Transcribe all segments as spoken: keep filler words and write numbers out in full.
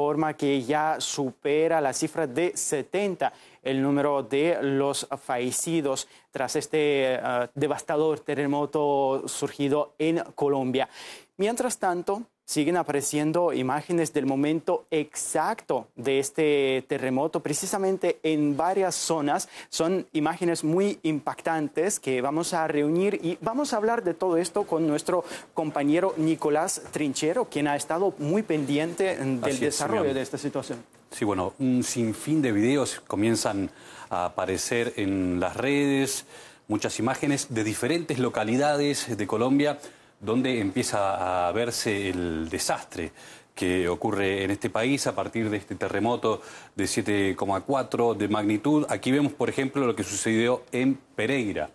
informa que ya supera la cifra de setenta el número de los fallecidos tras este uh, devastador terremoto surgido en Colombia. Mientras tanto, siguen apareciendo imágenes del momento exacto de este terremoto, precisamente en varias zonas. Son imágenes muy impactantes que vamos a reunir y vamos a hablar de todo esto con nuestro compañero Nicolás Trinchero, quien ha estado muy pendiente del Así es, desarrollo Simeón. de esta situación. Sí, bueno, un sinfín de videos comienzan a aparecer en las redes, muchas imágenes de diferentes localidades de Colombia, donde empieza a verse el desastre que ocurre en este país a partir de este terremoto de siete coma cuatro de magnitud. Aquí vemos, por ejemplo, lo que sucedió en Pereira,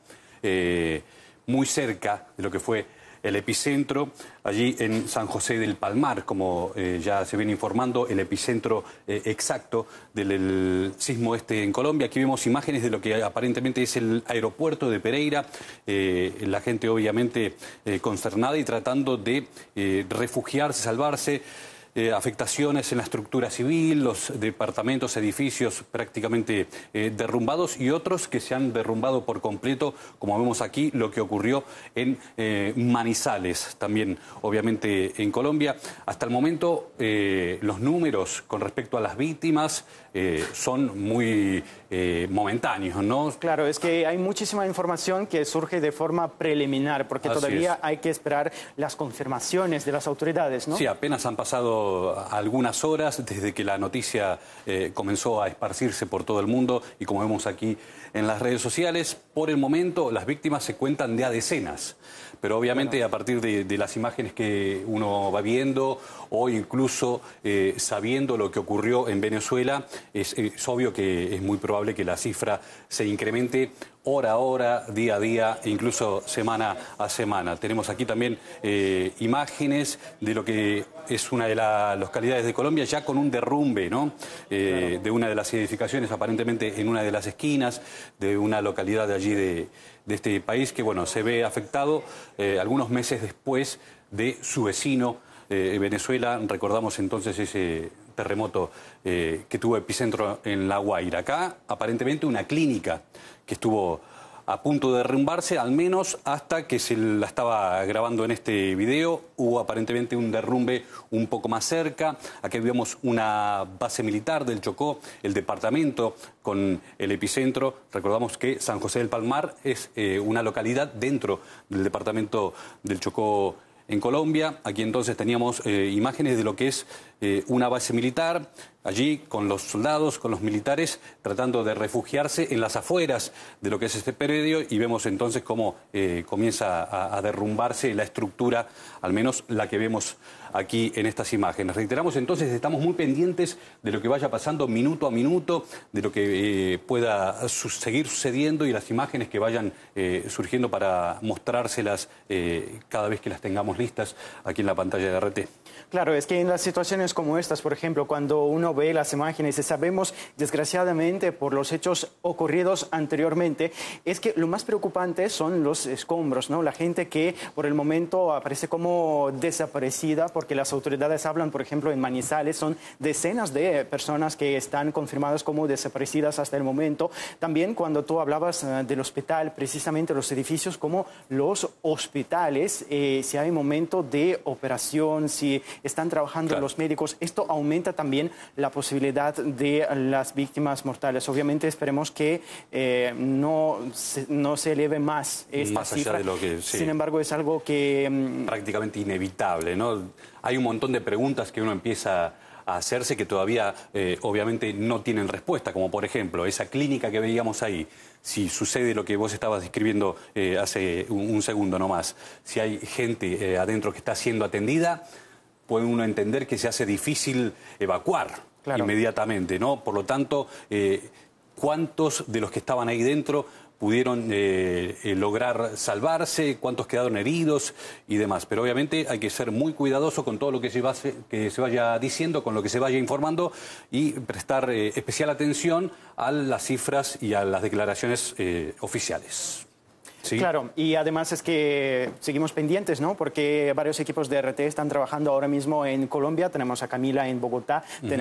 eh, muy cerca de lo que fue el epicentro, allí en San José del Palmar, como eh, ya se viene informando, el epicentro eh, exacto del el sismo este en Colombia. Aquí vemos imágenes de lo que aparentemente es el aeropuerto de Pereira, eh, la gente obviamente eh, consternada y tratando de eh, refugiarse, salvarse. Eh, afectaciones en la estructura civil, los departamentos, edificios prácticamente eh, derrumbados y otros que se han derrumbado por completo, como vemos aquí, lo que ocurrió en eh, Manizales, también obviamente en Colombia. Hasta el momento eh, los números con respecto a las víctimas eh, son muy eh, momentáneos, ¿no? Claro, es que hay muchísima información que surge de forma preliminar, porque Así todavía es. hay que esperar las confirmaciones de las autoridades, ¿no? Sí, apenas han pasado algunas horas desde que la noticia eh, comenzó a esparcirse por todo el mundo y como vemos aquí en las redes sociales, por el momento las víctimas se cuentan de a decenas, pero obviamente bueno, a partir de, de las imágenes que uno va viendo o incluso eh, sabiendo lo que ocurrió en Venezuela, es, es obvio que es muy probable que la cifra se incremente hora a hora, día a día e incluso semana a semana. Tenemos aquí también eh, imágenes de lo que es una de las localidades de Colombia ya con un derrumbe, ¿no? Eh, claro. De una de las edificaciones, aparentemente en una de las esquinas de una localidad de allí de, de este país que, bueno, se ve afectado eh, algunos meses después de su vecino eh, Venezuela. Recordamos entonces ese terremoto eh, que tuvo epicentro en La Guaira. Acá, aparentemente, una clínica que estuvo a punto de derrumbarse, al menos hasta que se la estaba grabando en este video. Hubo aparentemente un derrumbe un poco más cerca. Aquí vemos una base militar del Chocó, el departamento con el epicentro. Recordamos que San José del Palmar es eh, una localidad dentro del departamento del Chocó en Colombia. Aquí entonces teníamos eh, imágenes de lo que es eh, una base militar, allí con los soldados, con los militares, tratando de refugiarse en las afueras de lo que es este predio y vemos entonces cómo eh, comienza a, a derrumbarse la estructura, al menos la que vemos aquí en estas imágenes. Reiteramos entonces, estamos muy pendientes de lo que vaya pasando minuto a minuto, de lo que eh, pueda su seguir sucediendo y las imágenes que vayan eh, surgiendo para mostrárselas eh, cada vez que las tengamos listas aquí en la pantalla de R T. Claro, es que en las situaciones como estas, por ejemplo, cuando uno ve las imágenes y sabemos, desgraciadamente, por los hechos ocurridos anteriormente, es que lo más preocupante son los escombros, ¿no? La gente que por el momento aparece como desaparecida, porque las autoridades hablan, por ejemplo, en Manizales, son decenas de personas que están confirmadas como desaparecidas hasta el momento. También cuando tú hablabas uh, del hospital, precisamente los edificios como los hospitales, eh, si hay momento de operación, si están trabajando claro. los médicos, esto aumenta también la posibilidad de las víctimas mortales. Obviamente esperemos que eh, no, se, no se eleve más esta más cifra. Allá de lo que, sí. Sin embargo, es algo que... Um... prácticamente inevitable, ¿no? Hay un montón de preguntas que uno empieza a hacerse que todavía, eh, obviamente, no tienen respuesta, como por ejemplo, esa clínica que veíamos ahí. Si sucede lo que vos estabas describiendo eh, hace un, un segundo nomás, si hay gente eh, adentro que está siendo atendida, puede uno entender que se hace difícil evacuar claro. inmediatamente, ¿no? Por lo tanto, eh, ¿cuántos de los que estaban ahí dentro pudieron eh, eh, lograr salvarse? ¿Cuántos quedaron heridos y demás? Pero obviamente hay que ser muy cuidadoso con todo lo que se, va, que se vaya diciendo, con lo que se vaya informando y prestar eh, especial atención a las cifras y a las declaraciones eh, oficiales. ¿Sí? Claro, y además es que seguimos pendientes, ¿no? Porque varios equipos de R T están trabajando ahora mismo en Colombia. Tenemos a Camila en Bogotá. Uh-huh.